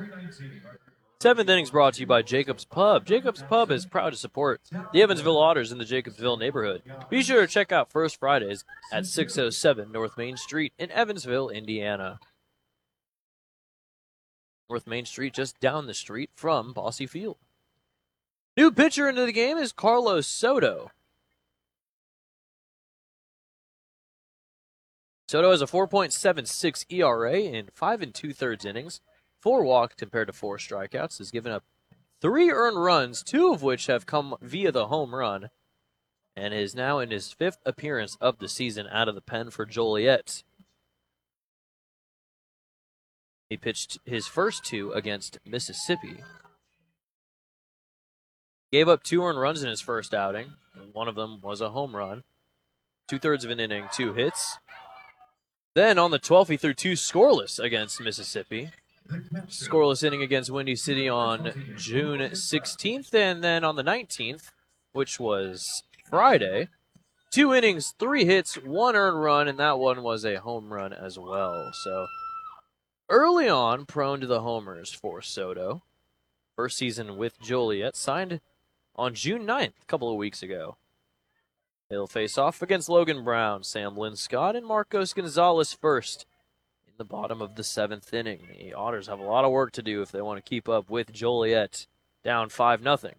Seventh innings brought to you by Jacobs Pub. Jacobs Pub is proud to support the Evansville Otters in the Jacobsville neighborhood. Be sure to check out First Fridays at 607 North Main Street in Evansville, Indiana. North Main Street just down the street from Bosse Field. New pitcher into the game is Carlos Soto. Soto has a 4.76 ERA in 5 2/3 innings, 4 walks compared to 4 strikeouts, has given up 3 earned runs, 2 of which have come via the home run, and is now in his 5th appearance of the season out of the pen for Joliet. He pitched his first 2 against Mississippi. Gave up 2 earned runs in his first outing. One of them was a home run. 2/3 of an inning, 2 hits. Then on the 12th, he threw 2 scoreless against Mississippi. Scoreless inning against Windy City on June 16th, and then on the 19th, which was Friday, 2 innings, 3 hits, 1 earned run, and that one was a home run as well. So early on, prone to the homers for Soto. First season with Joliet, signed on June 9th, a couple of weeks ago. He'll face off against Logan Brown, Sam Linscott, and Marcos Gonzalez first in the bottom of the 7th inning. The Otters have a lot of work to do if they want to keep up with Joliet down 5-0.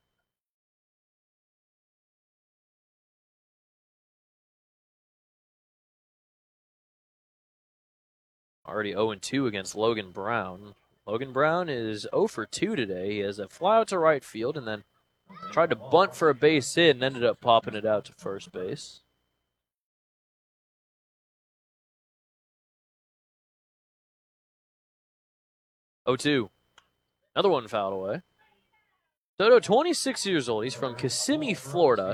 Already 0-2 against Logan Brown. Logan Brown is 0 for 2 today. He has a fly out to right field and then tried to bunt for a base hit and ended up popping it out to first base. Oh-2. Another one fouled away. Soto, 26 years old. He's from Kissimmee, Florida.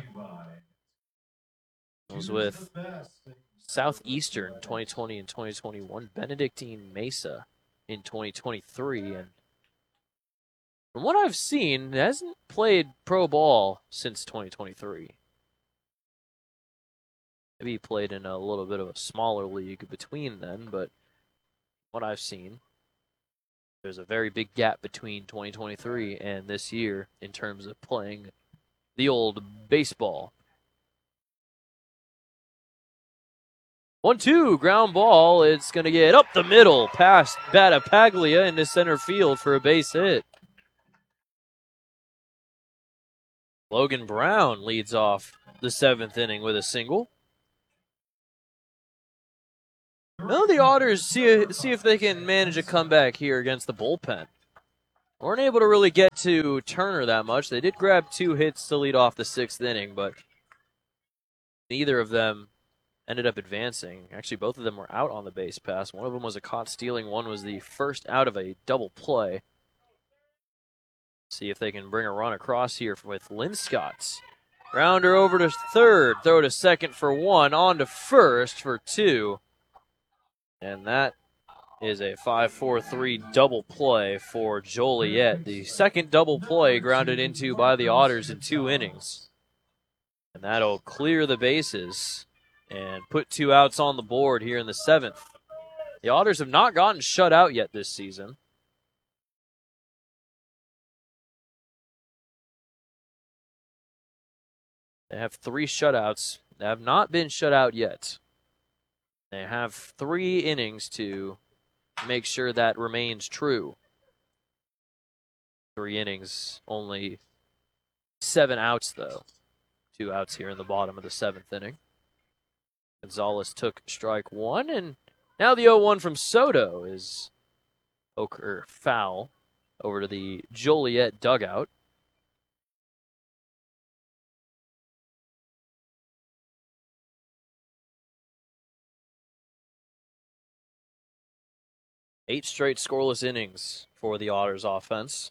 He was with Southeastern 2020 and 2021. Benedictine Mesa in 2023. And from what I've seen, he hasn't played pro ball since 2023. Maybe he played in a little bit of a smaller league between then, but what I've seen, there's a very big gap between 2023 and this year in terms of playing the old baseball. 1-2, ground ball. It's going to get up the middle past Battipaglia into center field for a base hit. Logan Brown leads off the 7th inning with a single. Now the Otters see if they can manage a comeback here against the bullpen. Weren't able to really get to Turner that much. They did grab 2 hits to lead off the 6th inning, but neither of them ended up advancing. Actually, both of them were out on the base pass. One of them was a caught stealing. One was the first out of a double play. See if they can bring a run across here with Linscott. Rounder over to third. Throw to second for 1. On to first for 2. And that is a 5-4-3 double play for Joliet. The second double play grounded into by the Otters in 2 innings. And that'll clear the bases and put 2 outs on the board here in the 7th. The Otters have not gotten shut out yet this season. They have 3 shutouts. They have not been shut out yet. They have 3 innings to make sure that remains true. 3 innings, only 7 outs, though. 2 outs here in the bottom of the 7th inning. Gonzalez took strike 1, and now the 0-1 from Soto is foul over to the Joliet dugout. Eight straight scoreless innings for the Otters offense.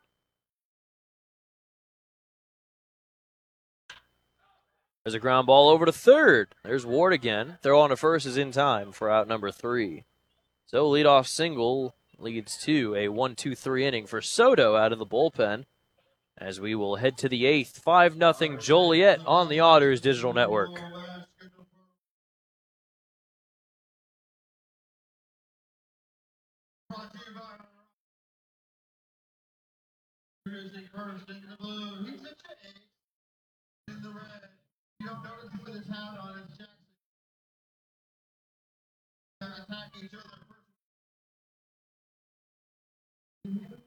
There's a ground ball over to third. There's Ward again. Throw on to first is in time for out number 3. So leadoff single leads to a 1-2-3 inning for Soto out of the bullpen as we will head to the 8th. 5-0 Joliet on the Otters Digital Network. First in the blue. He's a Chase. In the red. You don't notice him with his hat on. It's Jackson. They're attacking each other.